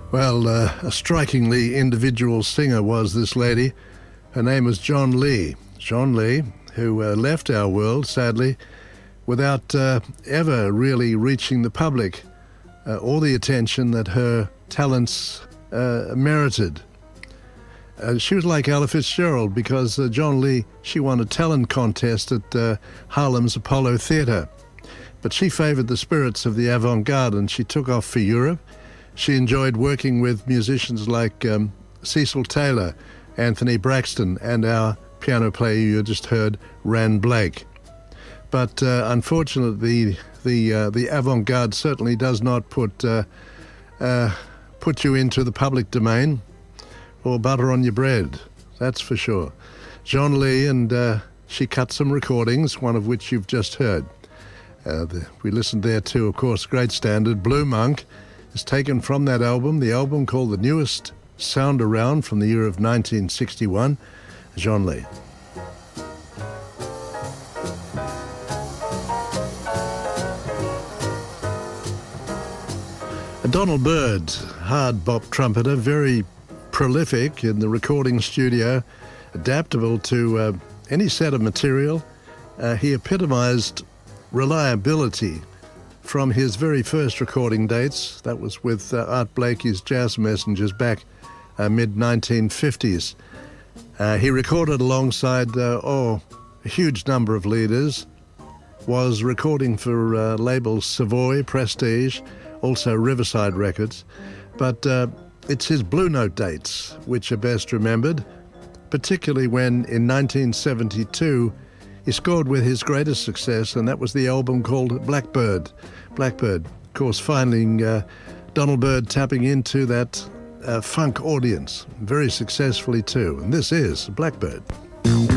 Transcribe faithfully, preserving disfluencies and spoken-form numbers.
Well, uh, a strikingly individual singer was this lady. Her name was John Lee. John Lee, who uh, left our world, sadly, without uh, ever really reaching the public uh, or the attention that her talents uh, merited. Uh, she was like Ella Fitzgerald because uh, John Lee, she won a talent contest at uh, Harlem's Apollo Theatre. But she favoured the spirits of the avant-garde and she took off for Europe. She enjoyed working with musicians like um, Cecil Taylor, Anthony Braxton, and our piano player you just heard, Ran Blake. But uh, unfortunately, the uh, the avant-garde certainly does not put uh, uh, put you into the public domain or butter on your bread. That's for sure. John Lee, and uh, she cut some recordings, one of which you've just heard. Uh, the, we listened there to, of course, great standard, Blue Monk, is taken from that album, the album called The Newest Sound Around from the year of nineteen sixty-one. John Lee. Donald Byrd, hard bop trumpeter, very prolific in the recording studio, adaptable to uh, any set of material. Uh, he epitomized reliability from his very first recording dates. That was with uh, Art Blakey's Jazz Messengers back uh, mid nineteen fifties. Uh, he recorded alongside uh, oh, a huge number of leaders, was recording for uh, labels Savoy, Prestige, also Riverside Records. But uh, it's his Blue Note dates which are best remembered, particularly when in nineteen seventy-two he scored with his greatest success, and that was the album called Blackbird. Blackbird, of course, finding uh, Donald Byrd tapping into that uh, funk audience very successfully too. And this is Blackbird.